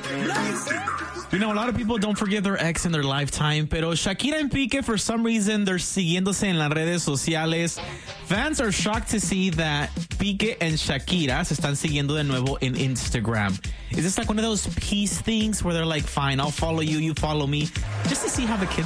You know, a lot of people don't forgive their ex in their lifetime, pero Shakira and Piqué, for some reason, they're siguiéndose en las redes sociales. Fans are shocked to see that Piqué and Shakira se están siguiendo de nuevo in Instagram. Is this like one of those peace things where they're like, fine, I'll follow you, you follow me, just to see how the kids